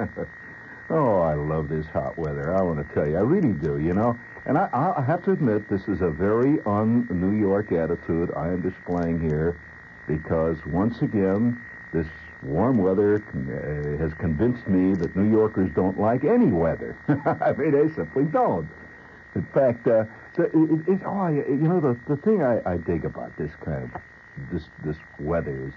Oh, I love this hot weather. I want to tell you, I really do, you know. And I have to admit, this is a very un-New York attitude I am displaying here because, once again, this warm weather has convinced me that New Yorkers don't like any weather. I mean, they simply don't. In fact, the thing I dig about this kind of this weather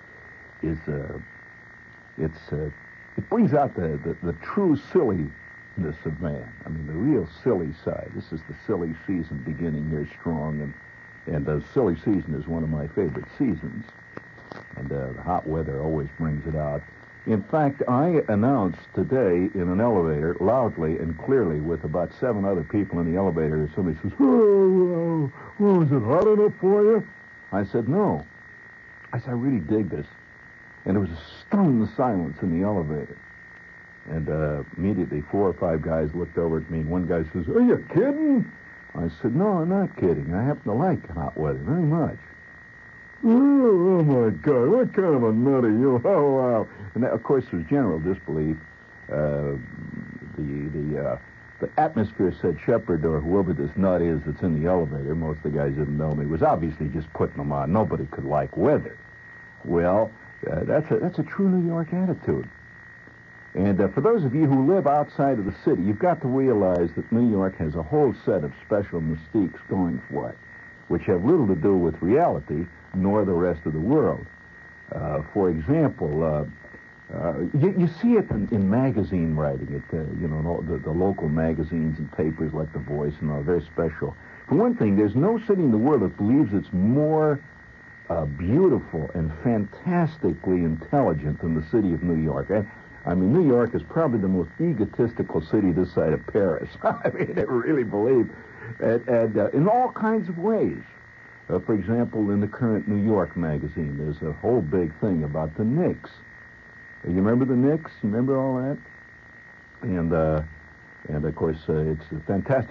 it brings out the true silliness of man. I mean, the real silly side. This is the silly season beginning here strong, and the silly season is one of my favorite seasons. And the hot weather always brings it out. In fact, I announced today in an elevator, loudly and clearly, with about 7 other people in the elevator, somebody says, "Oh, is it hot enough for you?" I said, "No." I said, "I really dig this." And there was a stunned silence in the elevator. And immediately 4 or 5 guys looked over at me, and one guy says, "Are you kidding?" I said, "No, I'm not kidding. I happen to like hot weather very much." Oh, my God, what kind of a nut are you? Oh, wow. And that, of course, was general disbelief. The atmosphere said Shepard, or whoever this nut is that's in the elevator, most of the guys didn't know me, was obviously just putting them on. Nobody could like weather. Well, that's a true New York attitude. And for those of you who live outside of the city, you've got to realize that New York has a whole set of special mystiques going for it, which have little to do with reality, nor the rest of the world. For example, you see it in magazine writing, the local magazines and papers like The Voice and all, very special. For one thing, there's no city in the world that believes it's more beautiful and fantastically intelligent than the city of New York. I mean, New York is probably the most egotistical city this side of Paris. I mean, they really believe, and in all kinds of ways. For example, in the current New York magazine, there's a whole big thing about the Knicks. You remember the Knicks? You remember all that? And of course, it's a fantastic